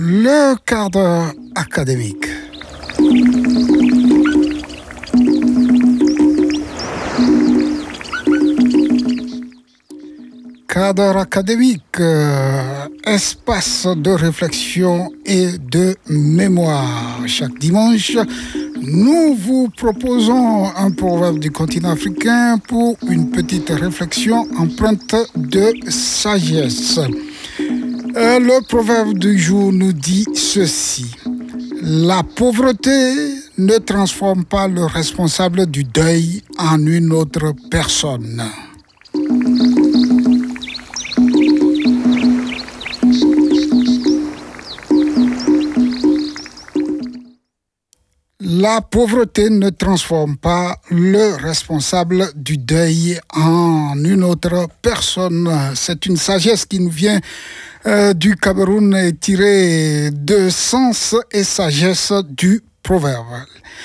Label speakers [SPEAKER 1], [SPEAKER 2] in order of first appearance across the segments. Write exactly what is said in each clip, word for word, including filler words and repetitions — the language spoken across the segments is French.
[SPEAKER 1] Le cadre académique. Cadre académique, euh, espace de réflexion et de mémoire. Chaque dimanche, nous vous proposons un proverbe du continent africain pour une petite réflexion empreinte de sagesse. Euh, le proverbe du jour nous dit ceci. La pauvreté ne transforme pas le responsable du deuil en une autre personne. La pauvreté ne transforme pas le responsable du deuil en une autre personne. C'est une sagesse qui nous vient euh, du Cameroun et tirée de sens et sagesse du proverbe.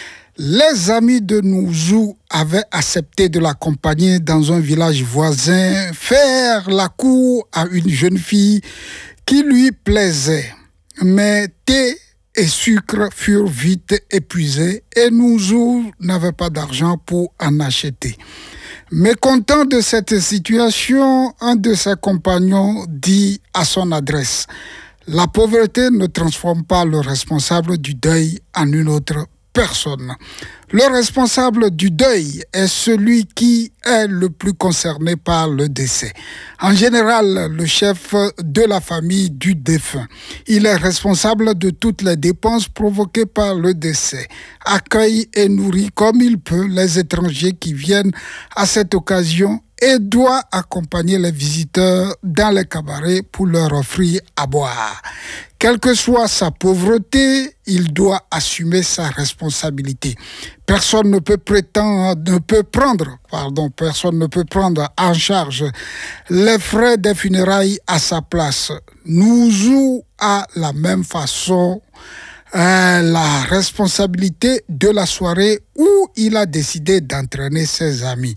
[SPEAKER 1] Les amis de Nouzou avaient accepté de l'accompagner dans un village voisin, faire la cour à une jeune fille qui lui plaisait. Mais thé et sucre furent vite épuisés et Nouzou n'avait pas d'argent pour en acheter. Mécontent de cette situation, un de ses compagnons dit à son adresse « La pauvreté ne transforme pas le responsable du deuil en une autre personne. Le responsable du deuil est celui qui est le plus concerné par le décès. En général, le chef de la famille du défunt. Il est responsable de toutes les dépenses provoquées par le décès. Accueille et nourrit comme il peut les étrangers qui viennent à cette occasion et doit accompagner les visiteurs dans les cabarets pour leur offrir à boire. Quelle que soit sa pauvreté, il doit assumer sa responsabilité. Personne ne peut prétendre, ne peut prendre, pardon, personne ne peut prendre en charge les frais des funérailles à sa place. Nouzou a la même façon euh, la responsabilité de la soirée où il a décidé d'entraîner ses amis.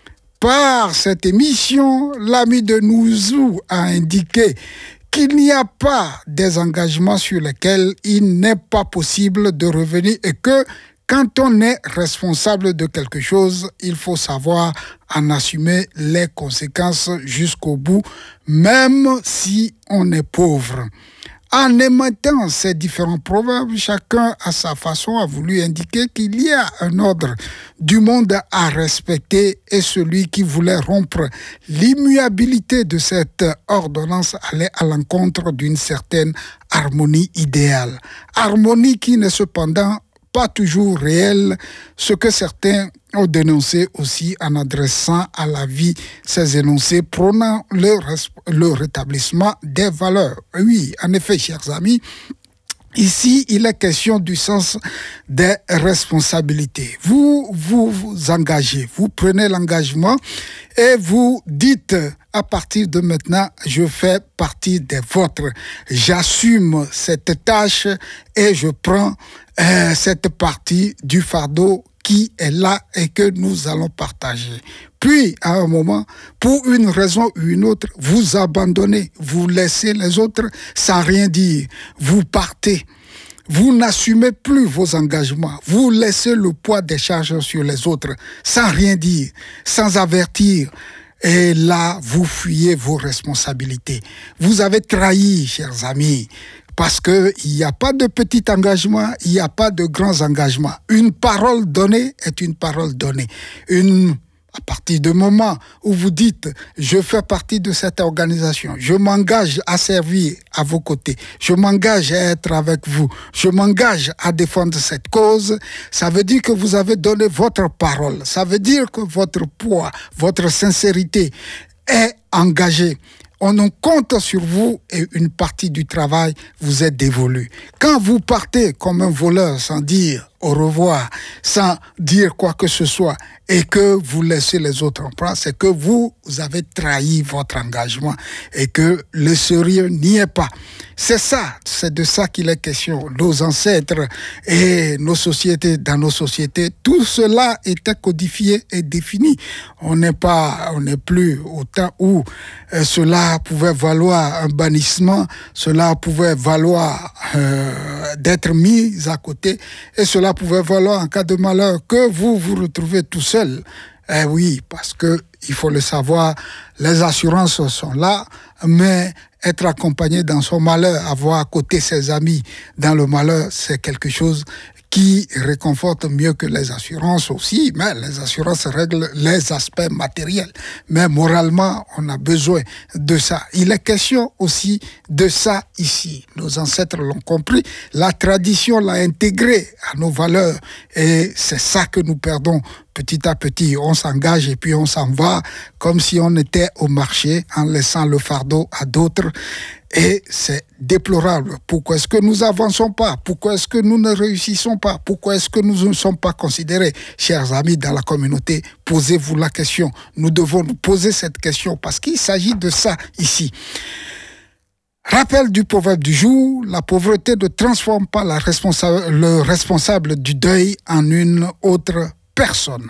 [SPEAKER 1] Par cette émission, l'ami de Nouzou a indiqué qu'il n'y a pas des engagements sur lesquels il n'est pas possible de revenir et que quand on est responsable de quelque chose, il faut savoir en assumer les conséquences jusqu'au bout, même si on est pauvre. En émettant ces différents proverbes, chacun à sa façon a voulu indiquer qu'il y a un ordre du monde à respecter et celui qui voulait rompre l'immuabilité de cette ordonnance allait à l'encontre d'une certaine harmonie idéale. Harmonie qui n'est cependant pas toujours réelle, ce que certains ont dénoncé aussi en adressant à la vie ces énoncés prônant le, le rétablissement des valeurs. Oui, en effet, chers amis, ici, il est question du sens des responsabilités. Vous vous, vous engagez, vous prenez l'engagement et vous dites à partir de maintenant, je fais partie des vôtres. J'assume cette tâche et je prends euh, cette partie du fardeau qui est là et que nous allons partager. Puis, à un moment, pour une raison ou une autre, vous abandonnez, vous laissez les autres sans rien dire. Vous partez. Vous n'assumez plus vos engagements. Vous laissez le poids des charges sur les autres sans rien dire, sans avertir. Et là, vous fuyez vos responsabilités. Vous avez trahi, chers amis, parce qu'il n'y a pas de petit engagement, il n'y a pas de grands engagements. Une parole donnée est une parole donnée. Une À partir du moment où vous dites « je fais partie de cette organisation, je m'engage à servir à vos côtés, je m'engage à être avec vous, je m'engage à défendre cette cause », ça veut dire que vous avez donné votre parole, ça veut dire que votre poids, votre sincérité est engagée. On en compte sur vous et une partie du travail vous est dévolue. Quand vous partez comme un voleur sans dire au revoir, sans dire quoi que ce soit, et que vous laissez les autres en place, c'est que vous, vous avez trahi votre engagement et que le sérieux n'y est pas. C'est ça, c'est de ça qu'il est question. Nos ancêtres et nos sociétés, dans nos sociétés, tout cela était codifié et défini. On n'est pas, on n'est plus au temps où euh, cela pouvait valoir un bannissement, cela pouvait valoir euh, d'être mis à côté, et cela pouvait valoir en cas de malheur que vous vous retrouvez tout seul. Eh oui, parce que il faut le savoir, les assurances sont là, mais être accompagné dans son malheur, avoir à côté ses amis dans le malheur, c'est quelque chose qui réconforte mieux que les assurances aussi, mais les assurances règlent les aspects matériels. Mais moralement, on a besoin de ça. Il est question aussi de ça ici. Nos ancêtres l'ont compris, la tradition l'a intégré à nos valeurs et c'est ça que nous perdons petit à petit. On s'engage et puis on s'en va comme si on était au marché en laissant le fardeau à d'autres. Et c'est déplorable. Pourquoi est-ce que nous n'avançons pas? Pourquoi est-ce que nous ne réussissons pas? Pourquoi est-ce que nous ne sommes pas considérés? Chers amis dans la communauté, posez-vous la question. Nous devons nous poser cette question parce qu'il s'agit de ça ici. Rappel du proverbe du jour, la pauvreté ne transforme pas la responsa- le responsable du deuil en une autre personne.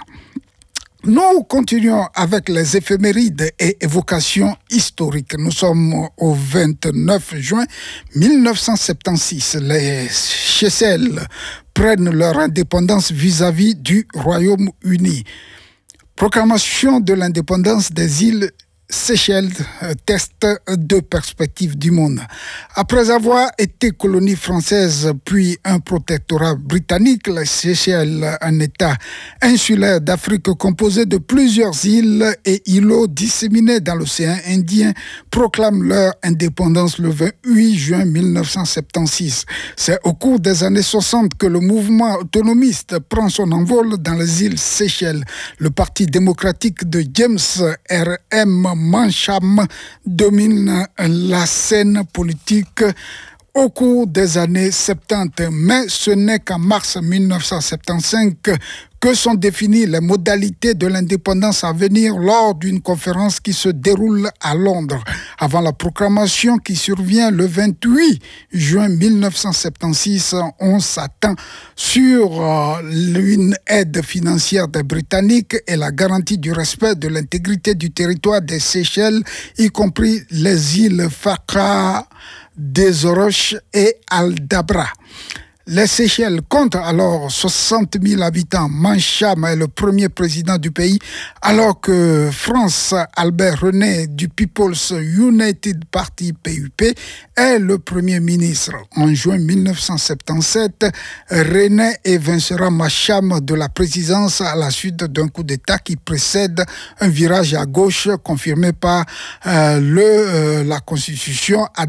[SPEAKER 1] Nous continuons avec les éphémérides et évocations historiques. Nous sommes au vingt-neuf juin mille neuf cent soixante-seize. Les Seychelles prennent leur indépendance vis-à-vis du Royaume-Uni. Proclamation de l'indépendance des îles Seychelles, test de perspective du monde. Après avoir été colonie française puis un protectorat britannique, les Seychelles, un État insulaire d'Afrique composé de plusieurs îles et îlots disséminés dans l'océan Indien, proclament leur indépendance le vingt-huit juin mille neuf cent soixante-seize. C'est au cours des années soixante que le mouvement autonomiste prend son envol dans les îles Seychelles. Le Parti démocratique de James R M Mancham domine la scène politique au cours des années soixante-dix. Mais ce n'est qu'en mars mille neuf cent soixante-quinze que sont définies les modalités de l'indépendance à venir lors d'une conférence qui se déroule à Londres. Avant la proclamation qui survient le vingt-huit juin mille neuf cent soixante-seize, on s'attend sur euh, une aide financière des Britanniques et la garantie du respect de l'intégrité du territoire des Seychelles, y compris les îles Faka, Desoroches et Aldabra. Les Seychelles comptent alors soixante mille habitants. Mancham est le premier président du pays, alors que France Albert René du People's United Party P U P est le premier ministre. En juin mille neuf cent soixante-dix-sept, René évincera Mancham de la présidence à la suite d'un coup d'État qui précède un virage à gauche confirmé par euh, le, euh, la Constitution